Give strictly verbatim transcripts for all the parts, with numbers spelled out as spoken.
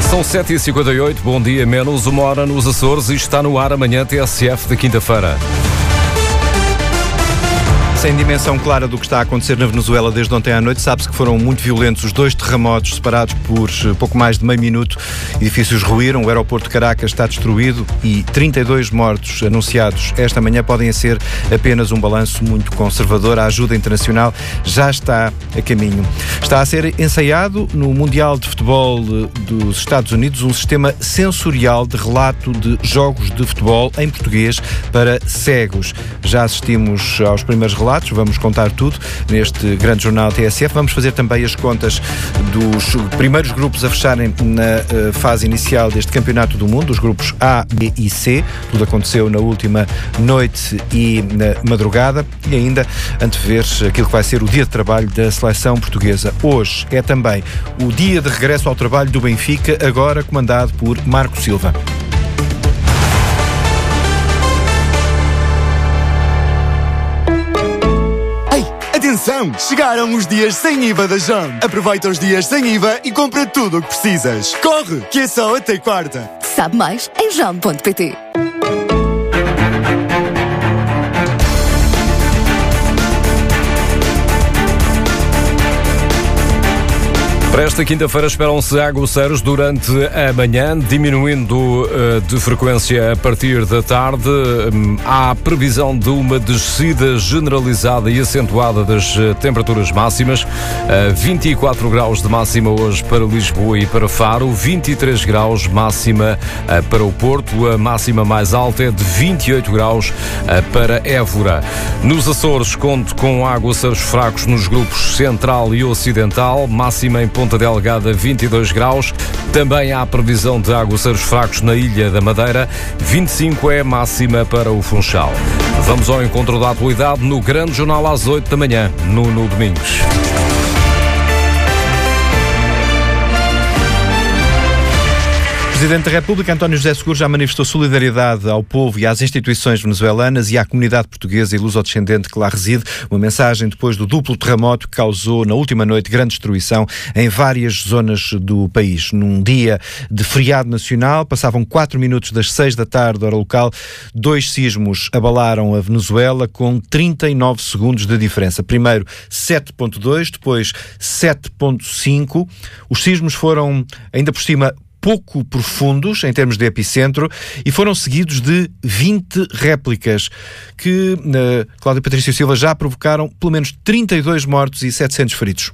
São sete e cinquenta e oito, bom dia, menos uma hora nos Açores e está no ar amanhã T S F de quinta-feira. Sem dimensão clara do que está a acontecer na Venezuela desde ontem à noite, sabe-se que foram muito violentos os dois terremotos separados por pouco mais de meio minuto. Edifícios ruíram, o aeroporto de Caracas está destruído e trinta e dois mortos anunciados esta manhã podem ser apenas um balanço muito conservador. A ajuda internacional já está a caminho. Está a ser ensaiado no Mundial de Futebol dos Estados Unidos um sistema sensorial de relato de jogos de futebol em português para cegos. Já assistimos aos primeiros relatos. Vamos contar tudo neste grande jornal T S F. Vamos fazer também as contas dos primeiros grupos a fecharem na uh, fase inicial deste Campeonato do Mundo, os grupos A, B e C. Tudo aconteceu na última noite e na madrugada. E ainda antever aquilo que vai ser o dia de trabalho da seleção portuguesa. Hoje é também o dia de regresso ao trabalho do Benfica, agora comandado por Marco Silva. Atenção! Chegaram os dias sem I V A da Jam. Aproveita os dias sem I V A e compra tudo o que precisas. Corre, que é só até quarta. Sabe mais em jam ponto pt. Para esta quinta-feira esperam-se aguaceiros durante a manhã, diminuindo uh, de frequência a partir da tarde. Um, há previsão de uma descida generalizada e acentuada das uh, temperaturas máximas. Uh, vinte e quatro graus de máxima hoje para Lisboa e para Faro, vinte e três graus máxima uh, para o Porto. A máxima mais alta é de vinte e oito graus uh, para Évora. Nos Açores, conto com aguaceiros fracos nos grupos central e ocidental, máxima em Ponta Delgada vinte e dois graus. Também há previsão de aguaceiros fracos na Ilha da Madeira. vinte e cinco é máxima para o Funchal. Vamos ao encontro da atualidade no Grande Jornal às oito da manhã, no, no Domingos. O Presidente da República, António José Seguro, já manifestou solidariedade ao povo e às instituições venezuelanas e à comunidade portuguesa e luso-descendente que lá reside. Uma mensagem depois do duplo terremoto que causou na última noite grande destruição em várias zonas do país. Num dia de feriado nacional, passavam quatro minutos das seis da tarde, hora local, dois sismos abalaram a Venezuela com trinta e nove segundos de diferença. Primeiro sete ponto dois, depois sete ponto cinco. Os sismos foram, ainda por cima, pouco profundos em termos de epicentro e foram seguidos de vinte réplicas que, uh, Cláudia Patrício Silva, já provocaram pelo menos trinta e dois mortos e setecentos feridos.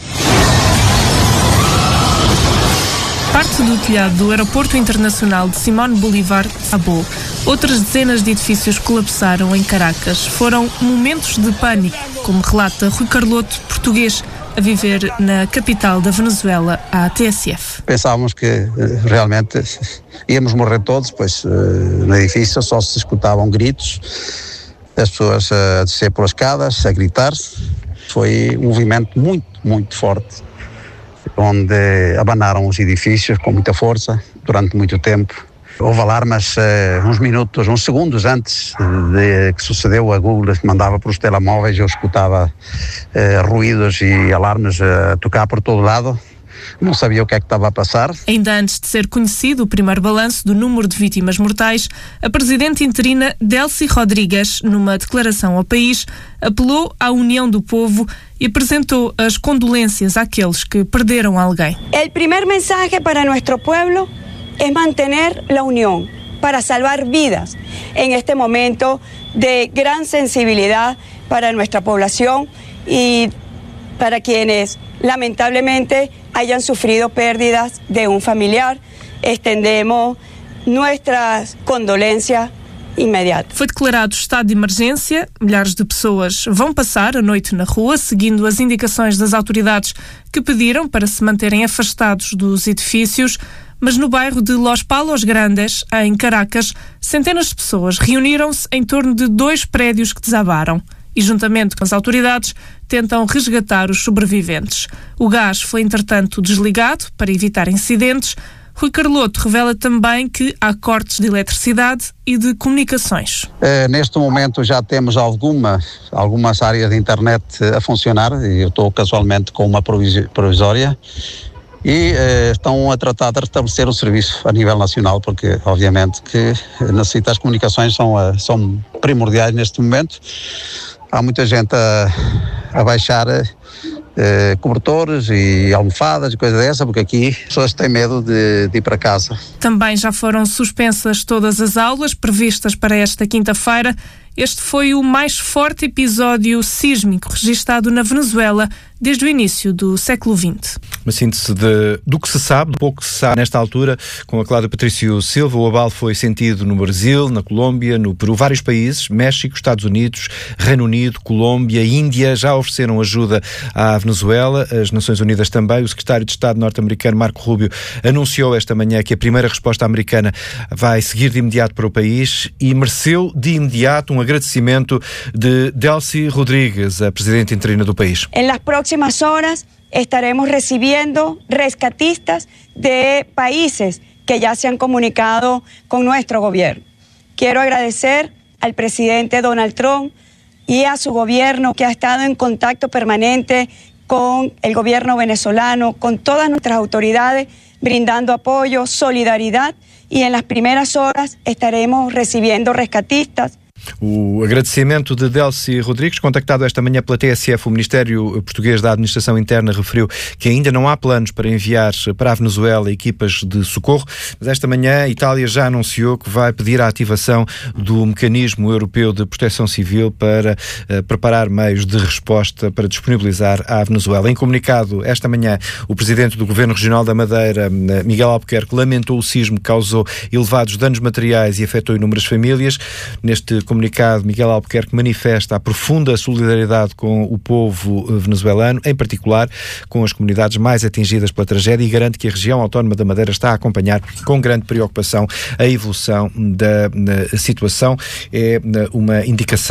Parte do telhado do Aeroporto Internacional de Simón Bolívar desabou. Outras dezenas de edifícios colapsaram em Caracas. Foram momentos de pânico, como relata Rui Carloto, português, a viver na capital da Venezuela, à T S F. Pensávamos que realmente íamos morrer todos, pois no edifício só se escutavam gritos, as pessoas a descer pelas escadas, a gritar. Foi um movimento muito, muito forte, onde abanaram os edifícios com muita força durante muito tempo. Houve alarmas uh, uns minutos, uns segundos antes de que sucedeu. A Google mandava para os telemóveis, eu escutava uh, ruídos e alarmes a uh, tocar por todo lado. Não sabia o que é que estava a passar. Ainda antes de ser conhecido o primeiro balanço do número de vítimas mortais, a presidente interina Delcy Rodrigues, numa declaração ao país, apelou à união do povo e apresentou as condolências àqueles que perderam alguém. O primeiro mensagem para nosso povo es mantener la unión para salvar vidas en este momento de gran sensibilidad para nuestra población y para quienes lamentablemente hayan sufrido pérdidas de un familiar. Estendemos nuestras condolencias imediatas. Foi declarado estado de emergência. Milhares de pessoas vão passar a noite na rua, seguindo as indicações das autoridades que pediram para se manterem afastados dos edifícios. Mas no bairro de Los Palos Grandes, em Caracas, centenas de pessoas reuniram-se em torno de dois prédios que desabaram e, juntamente com as autoridades, tentam resgatar os sobreviventes. O gás foi, entretanto, desligado para evitar incidentes. Rui Carloto revela também que há cortes de eletricidade e de comunicações. Uh, neste momento já temos alguma, algumas áreas de internet a funcionar e eu estou casualmente com uma provisória. e eh, estão a tratar de restabelecer o serviço a nível nacional, porque obviamente que necessita, as comunicações são, a, são primordiais neste momento. Há muita gente a, a baixar eh, cobertores e almofadas e coisa dessa, porque aqui as pessoas têm medo de, de ir para casa. Também já foram suspensas todas as aulas previstas para esta quinta-feira. Este foi o mais forte episódio sísmico registado na Venezuela desde o início do século vinte. Uma síntese de, do que se sabe, do pouco que se sabe nesta altura, com a Cláudia Patrício Silva. O abalo foi sentido no Brasil, na Colômbia, no Peru, vários países, México, Estados Unidos, Reino Unido, Colômbia, Índia, já ofereceram ajuda à Venezuela, as Nações Unidas também. O secretário de Estado norte-americano, Marco Rubio, anunciou esta manhã que a primeira resposta americana vai seguir de imediato para o país e mereceu de imediato um agradecimento de Delcy Rodríguez, a presidente interina do país. En las próximas horas estaremos recibiendo rescatistas de países que ya se han comunicado con nuestro gobierno. Quiero agradecer al presidente Donald Trump y a su gobierno, que ha estado en contacto permanente con el gobierno venezolano, con todas nuestras autoridades, brindando apoyo, solidaridad, y en las primeras horas estaremos recibiendo rescatistas. O agradecimento de Delcy Rodrigues, contactado esta manhã pela T S F, o Ministério Português da Administração Interna referiu que ainda não há planos para enviar para a Venezuela equipas de socorro, mas esta manhã a Itália já anunciou que vai pedir a ativação do Mecanismo Europeu de Proteção Civil para uh, preparar meios de resposta para disponibilizar à Venezuela. Em comunicado esta manhã, o Presidente do Governo Regional da Madeira, Miguel Albuquerque, lamentou o sismo que causou elevados danos materiais e afetou inúmeras famílias. Neste comunicado, Miguel Albuquerque manifesta a profunda solidariedade com o povo venezuelano, em particular com as comunidades mais atingidas pela tragédia, e garante que a região autónoma da Madeira está a acompanhar com grande preocupação a evolução da situação. É uma indicação